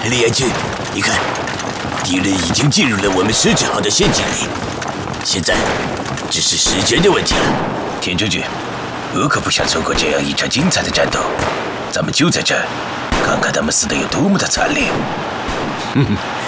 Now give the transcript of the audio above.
李彦君，你看，敌人已经进入了我们10指号的陷阱里，现在只是时间的问题了。 田将军，我可不想错过这样一场精彩的战斗。咱们就在这儿，看看他们死的有多么的惨烈。 哼哼。